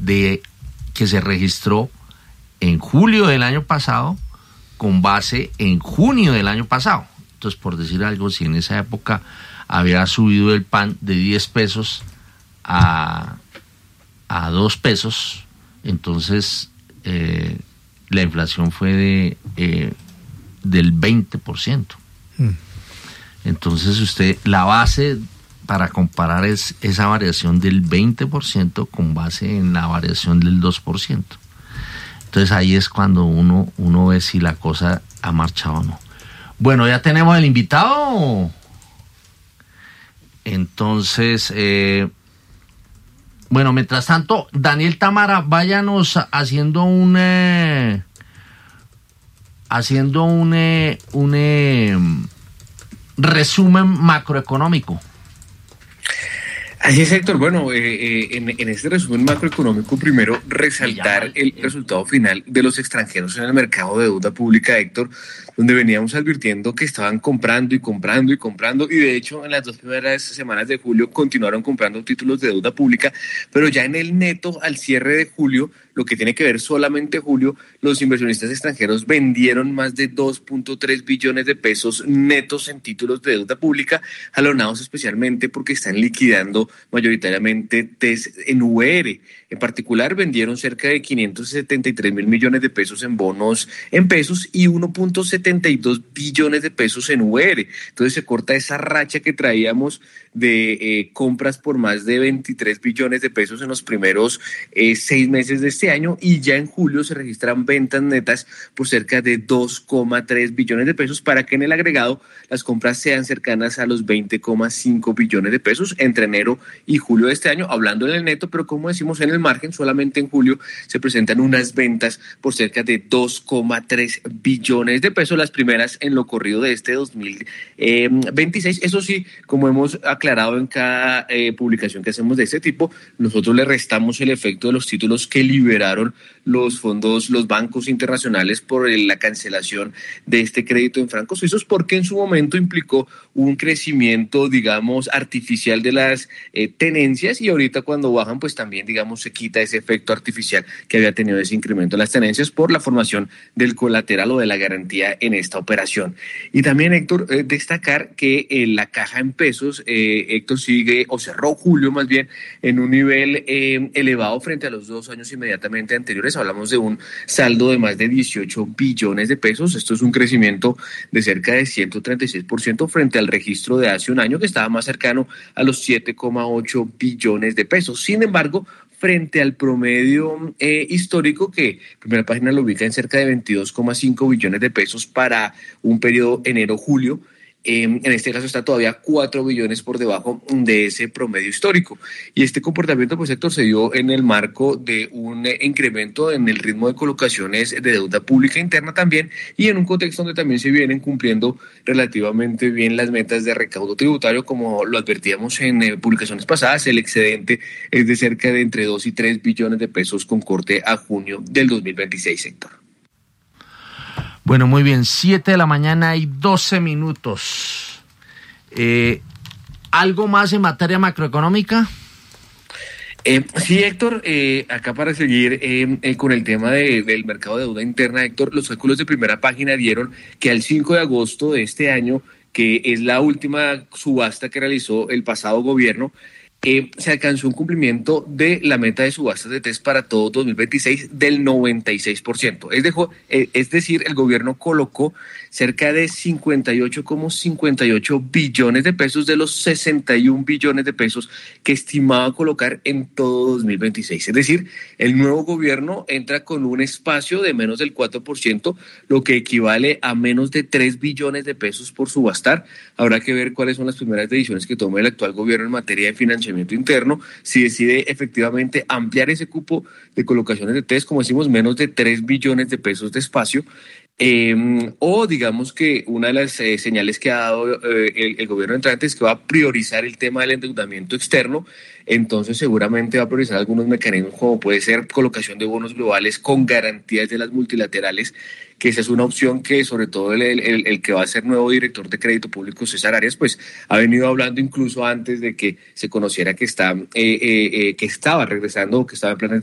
que se registró en julio del año pasado con base en junio del año pasado. Entonces, por decir algo, si en esa época había subido el pan de 10 pesos a 2 pesos, entonces la inflación fue del 20%. Entonces la base para comparar es esa variación del 20% con base en la variación del 2%. Entonces ahí es cuando uno ve si la cosa ha marchado o no. Bueno, ya tenemos el invitado. Entonces, bueno, mientras tanto, Daniel Támara, váyanos haciendo un resumen macroeconómico. Así es, Héctor. Bueno, en este resumen macroeconómico, primero resaltar el resultado final de los extranjeros en el mercado de deuda pública, Héctor, donde veníamos advirtiendo que estaban comprando y de hecho en las 2 primeras semanas de julio continuaron comprando títulos de deuda pública, pero ya en el neto al cierre de julio, lo que tiene que ver solamente julio, los inversionistas extranjeros vendieron más de 2.3 billones de pesos netos en títulos de deuda pública, jalonados especialmente porque están liquidando mayoritariamente TES en VR. En particular, vendieron cerca de 573 mil millones de pesos en bonos en pesos y 1.72 billones de pesos en VR. Entonces se corta esa racha que traíamos de compras por más de 23 billones de pesos en los primeros 6 meses de este año, y ya en julio se registran ventas netas por cerca de 2,3 billones de pesos para que en el agregado las compras sean cercanas a los 20,5 billones de pesos entre enero y julio de este año, hablando en el neto, pero como decimos en el margen, solamente en julio se presentan unas ventas por cerca de 2,3 billones de pesos, las primeras en lo corrido de este 2026. Eso sí, como hemos aclarado en cada publicación que hacemos de este tipo, nosotros le restamos el efecto de los títulos que liberaron los fondos, los bancos internacionales por la cancelación de este crédito en francos suizos, porque en su momento implicó un crecimiento, digamos, artificial de las tenencias, y ahorita cuando bajan, pues también, digamos, se quita ese efecto artificial que había tenido ese incremento en las tenencias por la formación del colateral o de la garantía en esta operación. Y también, Héctor, destacar que la caja en pesos, Héctor, sigue, o cerró julio más bien, en un nivel elevado frente a los 2 años inmediatamente anteriores. Hablamos de un saldo de más de 18 billones de pesos. Esto es un crecimiento de cerca de 136% frente al registro de hace un año, que estaba más cercano a los 7,8 billones de pesos. Sin embargo, frente al promedio histórico, que Primera Página lo ubica en cerca de 22,5 billones de pesos para un periodo enero-julio, en este caso está todavía 4 billones por debajo de ese promedio histórico. Y este comportamiento, pues, Héctor, se dio en el marco de un incremento en el ritmo de colocaciones de deuda pública interna también, y en un contexto donde también se vienen cumpliendo relativamente bien las metas de recaudo tributario, como lo advertíamos en publicaciones pasadas. El excedente es de cerca de entre 2 y 3 billones de pesos con corte a junio del 2026, Héctor. Bueno, muy bien, 7 de la mañana y 12 minutos. ¿Algo más en materia macroeconómica? Sí, Héctor, acá para seguir con el tema del mercado de deuda interna, Héctor, los cálculos de Primera Página dieron que al 5 de agosto de este año, que es la última subasta que realizó el pasado gobierno, se alcanzó un cumplimiento de la meta de subastas de TES para todo 2026 del 96%. Es decir, el gobierno colocó cerca de 58,58 billones de pesos de los 61 billones de pesos que estimaba colocar en todo 2026. Es decir, el nuevo gobierno entra con un espacio de menos del 4%, lo que equivale a menos de 3 billones de pesos por subastar. Habrá que ver cuáles son las primeras decisiones que tome el actual gobierno en materia de financiamiento interno, si decide efectivamente ampliar ese cupo de colocaciones de TES, como decimos, menos de 3 billones de pesos de espacio, o digamos que una de las señales que ha dado el gobierno entrante es que va a priorizar el tema del endeudamiento externo. Entonces seguramente va a priorizar algunos mecanismos, como puede ser colocación de bonos globales con garantías de las multilaterales, que esa es una opción que sobre todo el que va a ser nuevo director de crédito público, César Arias, pues ha venido hablando incluso antes de que se conociera que estaba regresando, o que estaba en planes